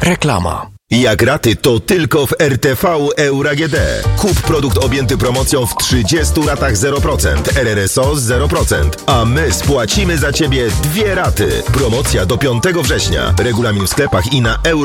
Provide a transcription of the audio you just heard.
Reklama. Jak raty, to tylko w RTV Euro AGD. Kup produkt objęty promocją w 30 ratach 0%, RRSO 0%, a my spłacimy za Ciebie 2 raty. Promocja do 5 września. Regulamin w sklepach i na euro.